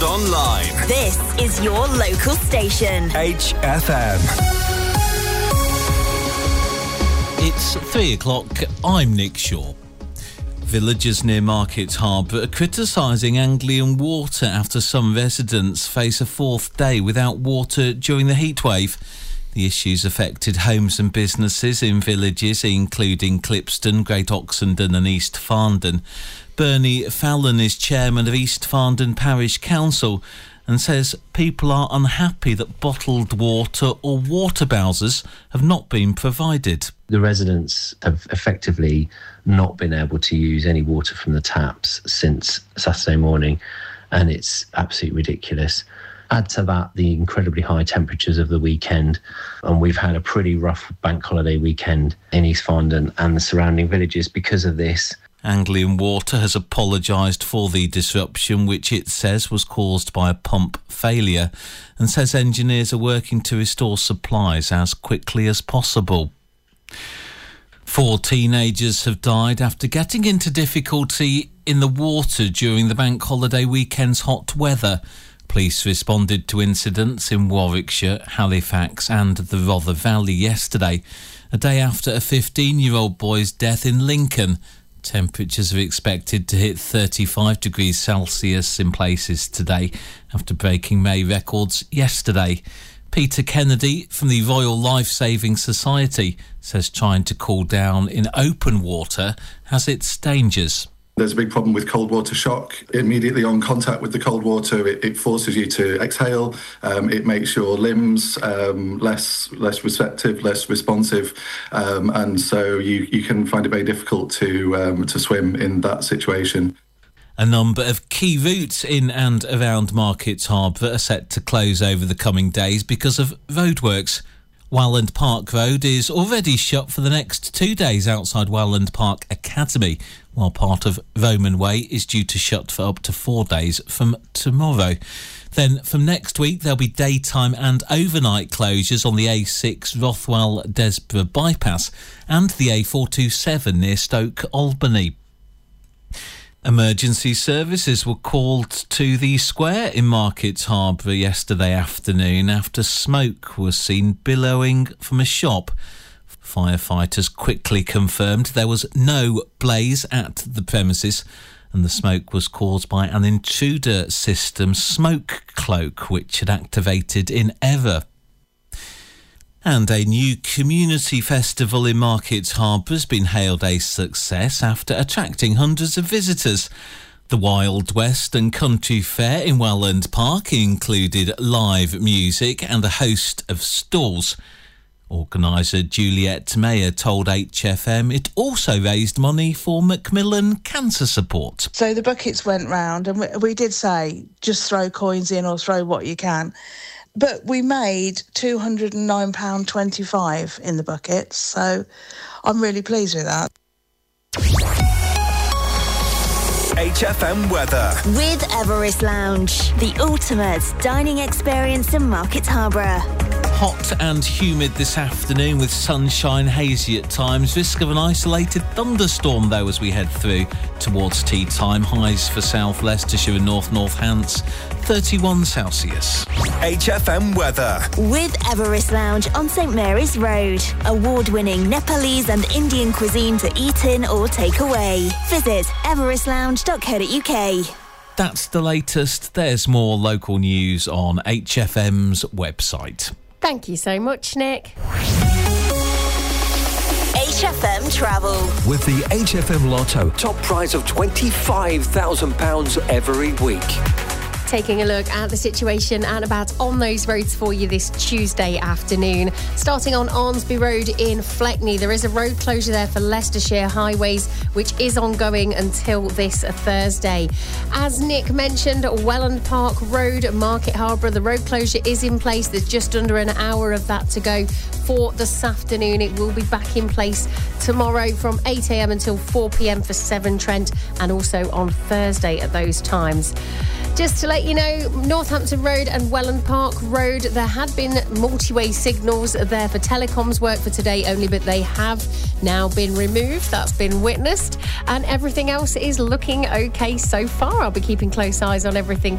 online. This is your local station. HFM. It's 3 o'clock. I'm Nick Shaw. Villagers near Market Harbour are criticising Anglian Water after some residents face a fourth day without water during the heatwave. The issues affected homes and businesses in villages including Clipston, Great Oxenden and East Farndon. Bernie Fallon is chairman of East Farndon Parish Council and says people are unhappy that bottled water or water bowsers have not been provided. The residents have effectively not been able to use any water from the taps since Saturday morning, and it's absolutely ridiculous. Add to that the incredibly high temperatures of the weekend, and we've had a pretty rough bank holiday weekend in East Farndon and the surrounding villages because of this. Anglian Water has apologised for the disruption, which it says was caused by a pump failure, and says engineers are working to restore supplies as quickly as possible. 4 teenagers have died after getting into difficulty in the water during the bank holiday weekend's hot weather. Police responded to incidents in Warwickshire, Halifax and the Rother Valley yesterday, a day after a 15-year-old boy's death in Lincoln. Temperatures are expected to hit 35 degrees Celsius in places today after breaking May records yesterday. Peter Kennedy from the Royal Life Saving Society says trying to cool down in open water has its dangers. There's a big problem with cold water shock. Immediately on contact with the cold water, it forces you to exhale. It makes your limbs less receptive, less responsive, and so you can find it very difficult to swim in that situation. A number of key routes in and around Market Harbour are set to close over the coming days because of roadworks. Welland Park Road is already shut for the next 2 days outside Welland Park Academy, while part of Roman Way is due to shut for up to 4 days from tomorrow. Then from next week there'll be daytime and overnight closures on the A6 Rothwell-Desborough bypass and the A427 near Stoke Albany. Emergency services were called to the square in Market Harbour yesterday afternoon after smoke was seen billowing from a shop. Firefighters quickly confirmed there was no blaze at the premises and the smoke was caused by an intruder system smoke cloak which had activated in error. And a new community festival in Market Harbour has been hailed a success after attracting hundreds of visitors. The Wild West and Country Fair in Welland Park included live music and a host of stalls. Organiser Juliette Mayer told HFM it also raised money for Macmillan Cancer Support. So the buckets went round and we did say just throw coins in or throw what you can. But we made £209.25 in the buckets, so I'm really pleased with that. HFM weather. With Everest Lounge, the ultimate dining experience in Market Harbour. Hot and humid this afternoon with sunshine, hazy at times. Risk of an isolated thunderstorm though as we head through towards tea time. Highs for South Leicestershire and North Hants, 31 Celsius. HFM weather. With Everest Lounge on St Mary's Road. Award-winning Nepalese and Indian cuisine to eat in or take away. Visit everestlounge.co.uk. That's the latest. There's more local news on HFM's website. Thank you so much, Nick. HFM Travel. With the HFM Lotto, top prize of £25,000 every week. Taking a look at the situation and about on those roads for you this Tuesday afternoon. Starting on Arnsby Road in Fleckney, there is a road closure there for Leicestershire Highways, which is ongoing until this Thursday. As Nick mentioned, Welland Park Road, Market Harbour, the road closure is in place. There's just under an hour of that to go for this afternoon. It will be back in place tomorrow from 8 a.m. until 4 p.m. for Severn Trent and also on Thursday at those times. Just to let you know, Northampton Road and Welland Park Road, there had been multi-way signals there for telecoms work for today only, but they have now been removed. That's been witnessed, and everything else is looking okay so far. I'll be keeping close eyes on everything